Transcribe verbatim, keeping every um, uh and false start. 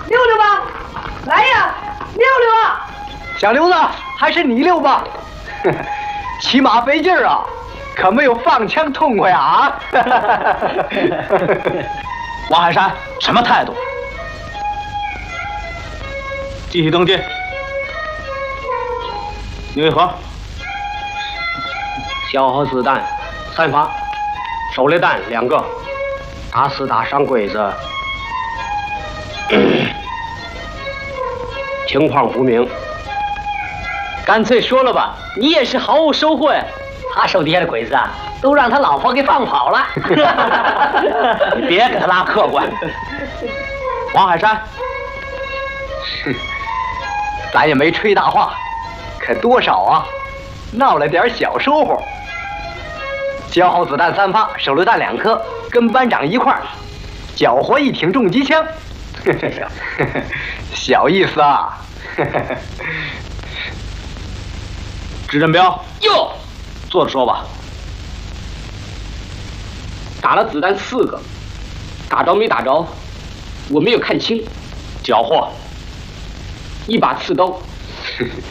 溜溜吧，来呀，溜溜啊！ 小刘子，还是你溜吧，骑马费劲儿啊，可没有放枪痛快啊！ 王海山，什么态度？继续登记。宁玉和， 消耗子弹三发，手榴弹两个，打死打伤鬼子，情况不明。 干脆说了吧，你也是毫无收获呀。他手底下的鬼子啊，都让他老婆给放跑了。 你别给他拉客观。王海山， 咱也没吹大话，可多少啊，闹了点小收获。消耗子弹三发，手榴弹两颗，跟班长一块儿缴获一挺重机枪。小意思啊。 支镇彪， 哟， 坐着说吧。 打了子弹四个，打着没打着，我没有看清。 缴获一把刺刀。